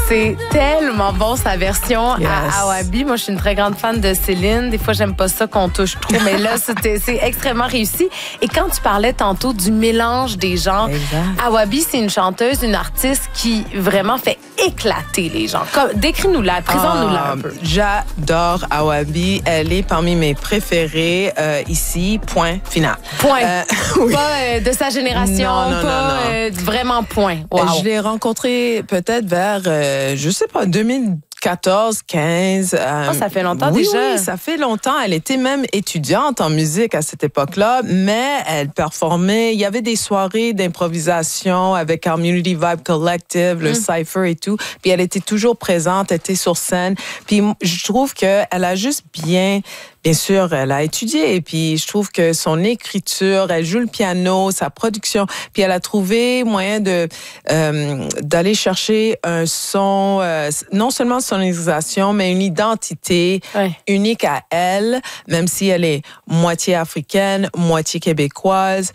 C'est tellement bon, sa version à Awabi. Moi, je suis une très grande fan de Céline. Des fois, j'aime pas ça qu'on touche trop, mais là, c'est extrêmement réussi. Et quand tu parlais tantôt du mélange des genres, Awabi, c'est une chanteuse, une artiste qui vraiment fait éclater les gens. Décris-nous-la, présente-nous-la un peu. J'adore Awabi. Elle est parmi mes préférées ici. Point final. Point. Oui. Pas de sa génération, non. Vraiment point. Wow. Je l'ai rencontrée peut-être vers, je sais pas, 2014, 15. Ça fait longtemps déjà. Oui, ça fait longtemps. Elle était même étudiante en musique à cette époque-là, mais elle performait. Il y avait des soirées d'improvisation avec Community Vibe Collective, le Cypher et tout. Puis elle était toujours présente, elle était sur scène. Puis je trouve qu'elle a juste Bien sûr, elle a étudié et puis je trouve que son écriture, elle joue le piano, sa production, puis elle a trouvé moyen d'aller chercher un son, non seulement sonorisation, mais une identité unique à elle, même si elle est moitié africaine, moitié québécoise,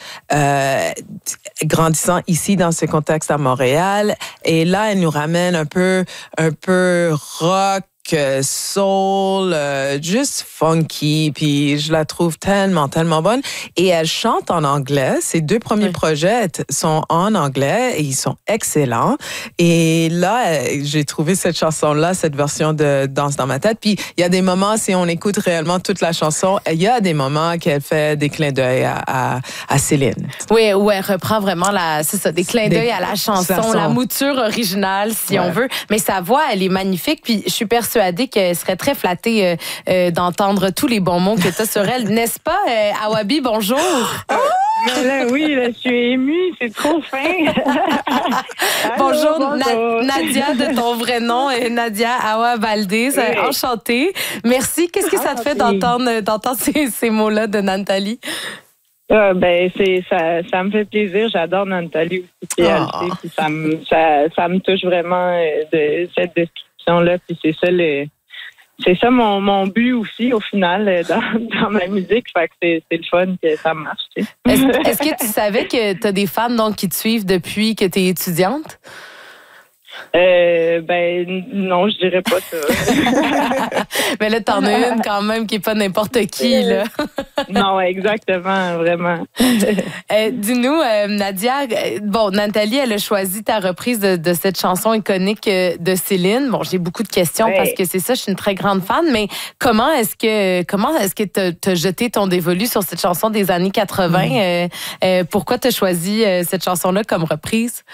grandissant ici dans ce contexte à Montréal. Et là, elle nous ramène un peu rock, soul, juste funky, puis je la trouve tellement bonne. Et elle chante en anglais. Ses deux premiers projets sont en anglais et ils sont excellents. Et là, j'ai trouvé cette chanson-là, cette version de Danse dans ma tête. Puis il y a des moments, si on écoute réellement toute la chanson, il y a des moments qu'elle fait des clins d'œil à Céline. Oui, où elle reprend vraiment des clins d'œil à la chanson, la mouture originale, si on veut. Mais sa voix, elle est magnifique. Puis je suis persuadée qu'elle serait très flattée d'entendre tous les bons mots que tu as sur elle. N'est-ce pas, Awabi? Bonjour. Oui, je suis émue. C'est trop fin. Bonjour. Nadia, de ton vrai nom, Nadia Awa Valdez. Enchantée. Merci. Qu'est-ce que ça te fait d'entendre ces mots-là de Nathalie? Ça me fait plaisir. J'adore Nathalie aussi. Puis ça me touche vraiment de cette description-là. Puis c'est ça mon but aussi au final dans ma musique. Fait que c'est le fun que ça marche. Est-ce que tu savais que tu as des fans donc qui te suivent depuis que tu es étudiante? Non, je dirais pas ça. Mais là, t'en as une quand même qui est pas n'importe qui, là. Non, exactement, vraiment. Dis-nous, Nadia, Nathalie, elle a choisi ta reprise de cette chanson iconique de Céline. Bon, j'ai beaucoup de questions parce que c'est ça, je suis une très grande fan, mais comment est-ce que t'as jeté ton dévolu sur cette chanson des années 80? Pourquoi t'as choisi cette chanson-là comme reprise?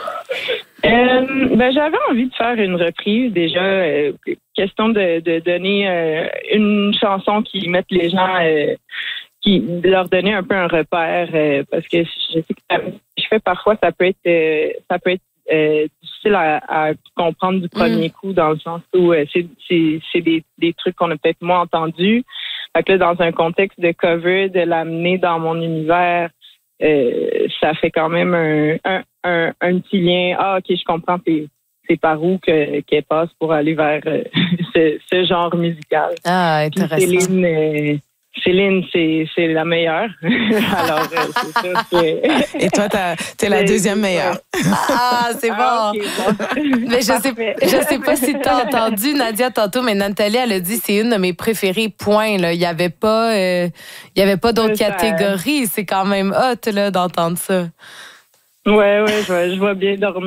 J'avais envie de faire une reprise déjà. Question de donner une chanson qui mette les gens, qui leur donner un peu un repère, parce que je sais que je fais parfois ça peut être difficile à comprendre du premier coup, dans le sens où c'est des trucs qu'on a peut-être moins entendus. Fait que là, dans un contexte de cover, de l'amener dans mon univers, ça fait quand même un petit lien. Ah, OK, je comprends, c'est par où qu'elle passe pour aller vers ce genre musical. Ah, intéressant. Puis Céline, c'est la meilleure. Alors, c'est ça. Et toi, t'es la deuxième meilleure. Ah, c'est bon. Okay, bon. Mais je sais pas si t'as entendu Nadia tantôt, mais Nathalie, elle a dit c'est une de mes préférées, point. Là. Il y avait pas d'autres catégories. C'est quand même hot là, d'entendre ça. Ouais, je vois bien dormir.